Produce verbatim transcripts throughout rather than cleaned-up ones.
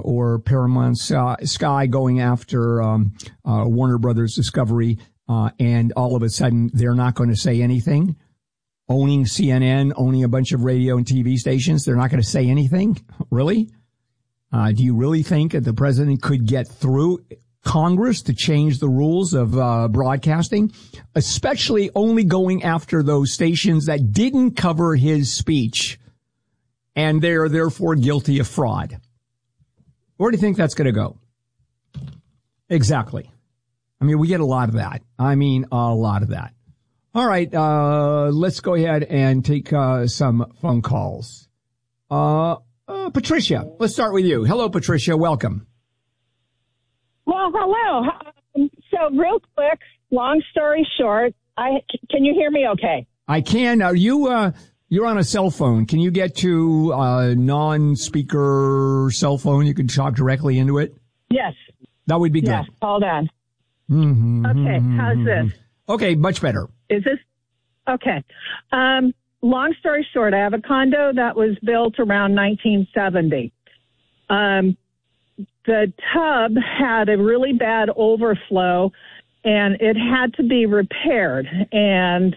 or Paramount Sky going after um, uh, Warner Brothers Discovery, uh, and all of a sudden they're not going to say anything? Owning C N N, owning a bunch of radio and T V stations, they're not going to say anything? Really? Uh, do you really think that the president could get through Congress to change the rules of uh, broadcasting, especially only going after those stations that didn't cover his speech and they're therefore guilty of fraud? Where do you think that's going to go? Exactly. I mean, we get a lot of that. I mean, a lot of that. All right, uh, let's go ahead and take uh, some phone calls. Uh, uh, Patricia, let's start with you. Hello, Patricia. Welcome. Well, hello. Um, so real quick, long story short, I can you hear me okay? I can. Now, you, uh, you're on a cell phone. Can you get to a non-speaker cell phone? You can talk directly into it? Yes. That would be good. Yes, hold on. Mm-hmm, okay, mm-hmm, how's this? Okay, much better. Is this? Okay. Um, long story short, I have a condo that was built around nineteen seventy. Um, the tub had a really bad overflow, and it had to be repaired. And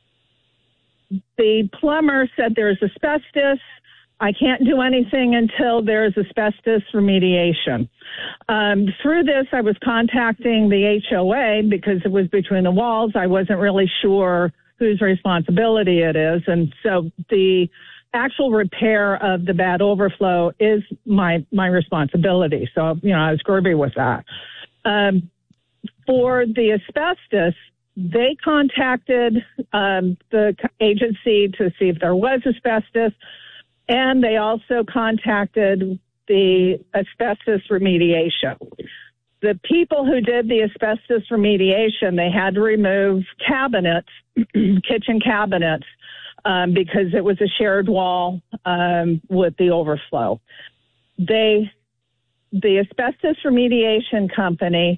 the plumber said there's asbestos. I can't do anything until there's asbestos remediation. Um, through this, I was contacting the H O A because it was between the walls. I wasn't really sure whose responsibility it is. And so the actual repair of the bad overflow is my, my responsibility. So, you know, I was groovy with that. Um, for the asbestos, they contacted um, the agency to see if there was asbestos. And they also contacted the asbestos remediation. The people who did the asbestos remediation, they had to remove cabinets, kitchen cabinets, um, because it was a shared wall um, with the overflow. They, the asbestos remediation company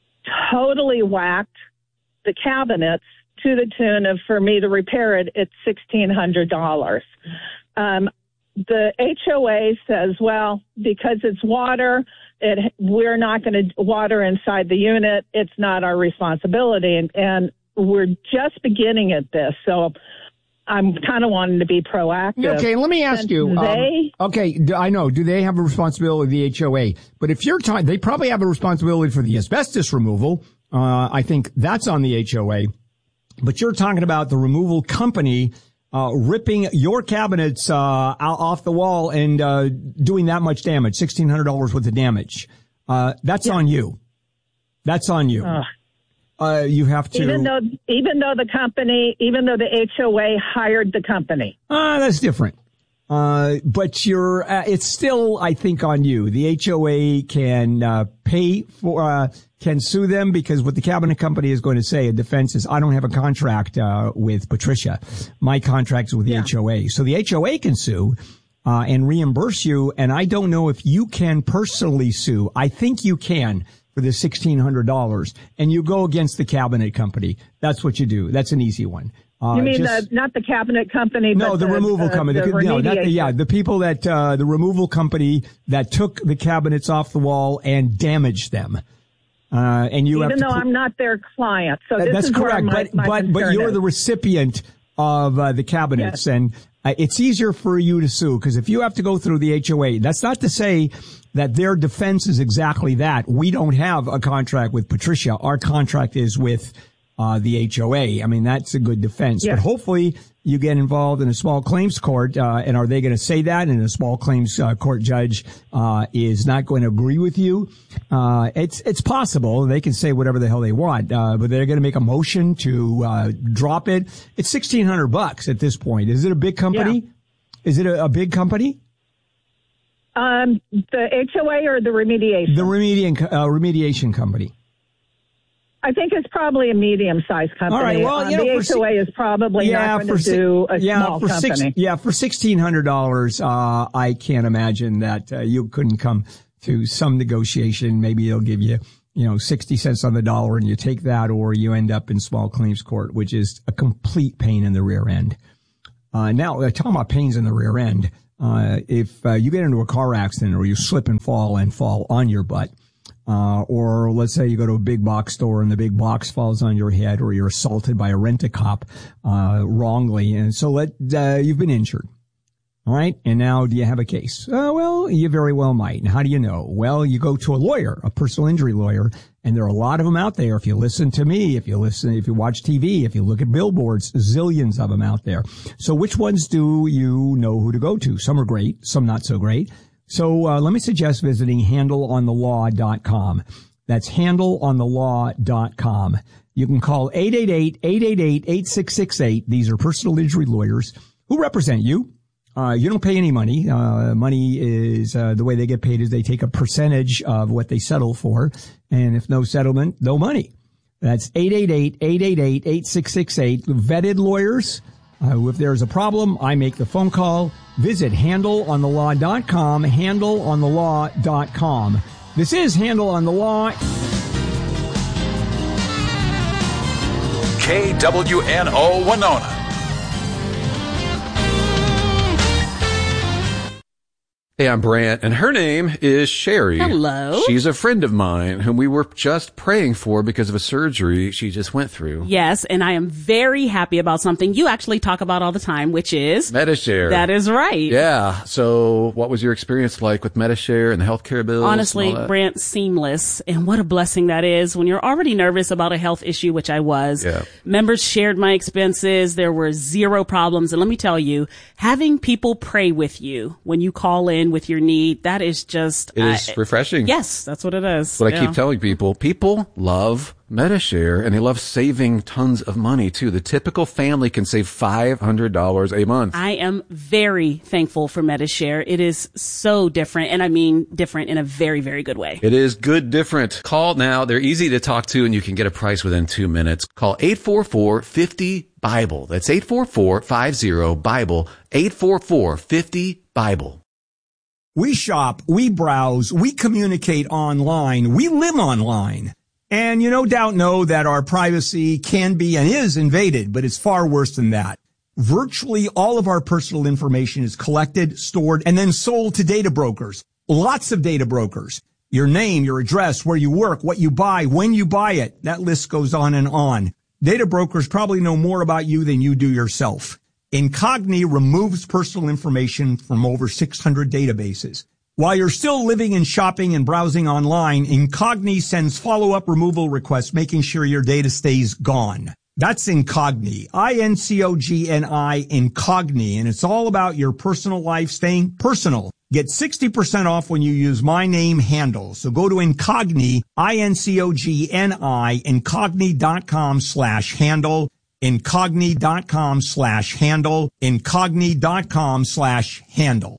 totally whacked the cabinets to the tune of, for me to repair it, it's sixteen hundred dollars. Um, The H O A says, well, because it's water, it, we're not going to water inside the unit. It's not our responsibility. And, and we're just beginning at this. So I'm kind of wanting to be proactive. Okay, let me ask you. They, um, okay, I know. Do they have a responsibility, the H O A? But if you're talking, they probably have a responsibility for the asbestos removal. Uh, I think that's on the H O A. But you're talking about the removal company Uh, ripping your cabinets, uh, off the wall and, uh, doing that much damage, sixteen hundred dollars worth of damage. Uh, that's yeah. on you. That's on you. Uh, uh, you have to. Even though, even though the company, even though the H O A hired the company. Uh, that's different. Uh, but you're, uh, it's still, I think, on you. The H O A can, uh, pay for, uh, can sue them because what the cabinet company is going to say, a defense is, I don't have a contract, uh, with Patricia. My contract is with the yeah. H O A. So the H O A can sue, uh, and reimburse you. And I don't know if you can personally sue. I think you can for the sixteen hundred dollars, and you go against the cabinet company. That's what you do. That's an easy one. Uh, you mean just, the, not the cabinet company? No, but the, the removal uh, company. The, the, no, not the, yeah, the people that, uh, the removal company that took the cabinets off the wall and damaged them. Uh, and you Even have to though pl- I'm not their client. So this that's is correct. Where my, but, my but, but you're is. the recipient of, uh, the cabinets. Yes. And uh, it's easier for you to sue because if you have to go through the H O A, that's not to say that their defense is exactly that. We don't have a contract with Patricia. Our contract is with Uh, the H O A. I mean, that's a good defense. Yeah. But hopefully you get involved in a small claims court. Uh, and are they going to say that? And a small claims uh, court judge uh, is not going to agree with you. Uh, it's it's possible. They can say whatever the hell they want. Uh, but they're going to make a motion to uh, drop it. It's sixteen hundred bucks at this point. Is it a big company? Yeah. Is it a, a big company? Um, the H O A or the remediation? The remediation, uh, remediation company. I think it's probably a medium-sized company. All right. Well, uh, you know, the H O A is probably yeah, not going to do a yeah, small for company. Six, yeah, for sixteen hundred dollars, uh, I can't imagine that uh, you couldn't come to some negotiation. Maybe they'll give you, you know, sixty cents on the dollar, and you take that, or you end up in small claims court, which is a complete pain in the rear end. Uh, now, uh, talking about pains in the rear end, Uh, if uh, you get into a car accident or you slip and fall and fall on your butt, uh, or let's say you go to a big box store and the big box falls on your head, or you're assaulted by a rent-a-cop uh, wrongly, and so let uh, you've been injured. All right. And now do you have a case? Uh, well, you very well might. And how do you know? Well, you go to a lawyer, a personal injury lawyer, and there are a lot of them out there. If you listen to me, if you listen, if you watch T V, if you look at billboards, zillions of them out there. So which ones do you know who to go to? Some are great, some not so great. So uh, let me suggest visiting handle on the law dot com. That's handle on the law dot com. You can call eight eight eight, eight eight eight, eight six six eight. These are personal injury lawyers who represent you. Uh, you don't pay any money. Uh, money is, uh, the way they get paid is they take a percentage of what they settle for. And if no settlement, no money. That's eight eight eight, eight eight eight, eight six six eight. Vetted lawyers. Uh, if there's a problem, I make the phone call. Visit handle on the law dot com, handle on the law dot com. This is Handle on the Law. K W N O Winona. Hey, I'm Brant, and her name is Sherry. Hello. She's a friend of mine whom we were just praying for because of a surgery she just went through. Yes, and I am very happy about something you actually talk about all the time, which is Medi-Share. That is right. Yeah. So what was your experience like with Medi-Share and the healthcare bills? Honestly, Brant, seamless. And what a blessing that is when you're already nervous about a health issue, which I was. Yeah. Members shared my expenses. There were zero problems. And let me tell you, having people pray with you when you call in with your need, that is just it is uh, refreshing. Yes, that's what it is. What yeah. I keep telling people, people love Medi-Share, and they love saving tons of money too. The typical family can save five hundred dollars a month. I am very thankful for Medi-Share. It is so different, and I mean different in a very, very good way. It is good different. Call now. They're easy to talk to, and you can get a price within two minutes. Call eight four four, five zero, Bible. That's eight four four, five zero, Bible, eight four four, five zero, Bible. We shop, we browse, we communicate online, we live online. And you no doubt know that our privacy can be and is invaded, but it's far worse than that. Virtually all of our personal information is collected, stored, and then sold to data brokers. Lots of data brokers. Your name, your address, where you work, what you buy, when you buy it. That list goes on and on. Data brokers probably know more about you than you do yourself. Incogni removes personal information from over six hundred databases. While you're still living and shopping and browsing online, Incogni sends follow-up removal requests, making sure your data stays gone. That's Incogni, I N C O G N I, Incogni, and it's all about your personal life staying personal. Get sixty percent off when you use my name handle. So go to Incogni, I N C O G N I, incogni.com slash handle. Incogni.com slash handle, incogni.com slash handle.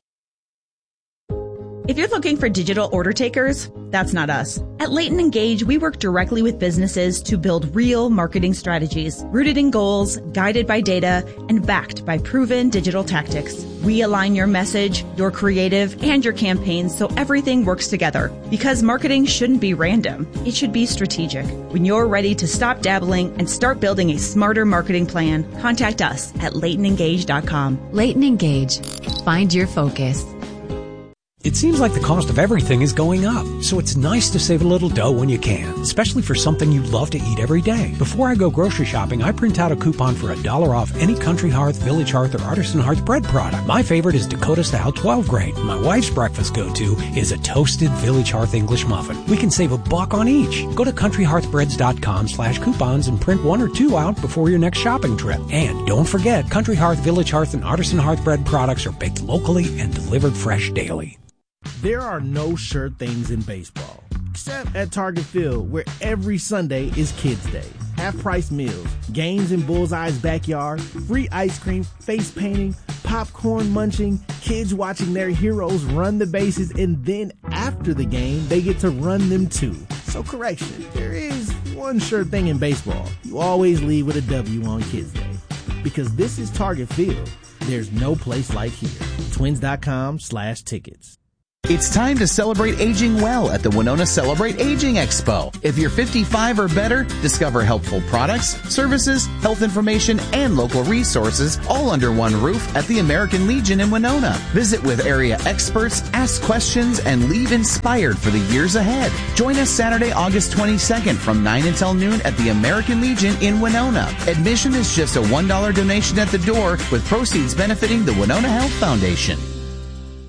If you're looking for digital order takers, that's not us. At Leighton Engage, we work directly with businesses to build real marketing strategies, rooted in goals, guided by data, and backed by proven digital tactics. We align your message, your creative, and your campaigns so everything works together. Because marketing shouldn't be random. It should be strategic. When you're ready to stop dabbling and start building a smarter marketing plan, contact us at leighton engage dot com. Leighton Engage. Find your focus. It seems like the cost of everything is going up, so it's nice to save a little dough when you can, especially for something you love to eat every day. Before I go grocery shopping, I print out a coupon for a dollar off any Country Hearth, Village Hearth, or Artisan Hearth bread product. My favorite is Dakota Style twelve grain. My wife's breakfast go-to is a toasted Village Hearth English muffin. We can save a buck on each. Go to country hearth breads dot com slash coupons and print one or two out before your next shopping trip. And don't forget, Country Hearth, Village Hearth, and Artisan Hearth bread products are baked locally and delivered fresh daily. There are no sure things in baseball, except at Target Field, where every Sunday is Kids Day. Half-price meals, games in Bullseye's backyard, free ice cream, face painting, popcorn munching, kids watching their heroes run the bases, and then after the game, they get to run them too. So correction, there is one sure thing in baseball. You always leave with a W on Kids Day. Because this is Target Field, there's no place like here. Twins dot com slash tickets. It's time to celebrate aging well at the Winona Celebrate Aging Expo. If you're fifty-five or better, discover helpful products, services, health information, and local resources all under one roof at the American Legion in Winona. Visit with area experts, ask questions, and leave inspired for the years ahead. Join us Saturday, August twenty-second from nine until noon at the American Legion in Winona. Admission is just a one dollar donation at the door with proceeds benefiting the Winona Health Foundation.